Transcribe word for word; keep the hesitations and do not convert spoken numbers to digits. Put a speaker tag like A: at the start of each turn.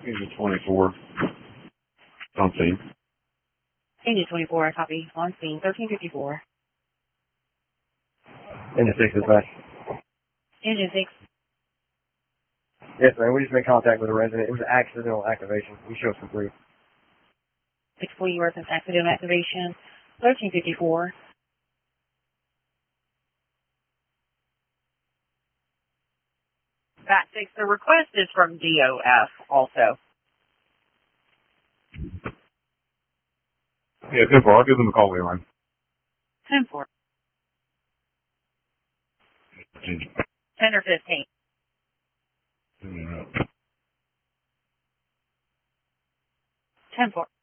A: Engine twenty-four. On scene.
B: Engine twenty-four, copy. On scene, thirteen fifty-four.
C: Engine six is back.
B: Engine six.
C: Yes, man. We just made contact with a resident. It was an accidental activation. We showed some proof.
B: six forty reference accidental activation, thirteen fifty-four.
D: Bat six, the request is from D O F also.
A: Yeah, ten four. I'll give them a call, Leon.
B: ten four.
D: ten or fifteen.
A: Yeah.
B: ten four.